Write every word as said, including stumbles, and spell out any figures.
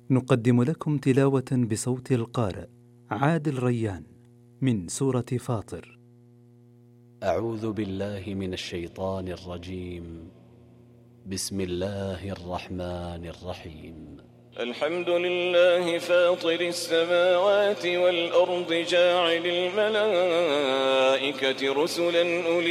نقدم لكم تلاوة بصوت القارئ عادل ريان من سورة فاطر. أعوذ بالله من الشيطان الرجيم. بسم الله الرحمن الرحيم. الحمد لله فاطر السماوات والأرض جاعل الملائكة رسلا أولي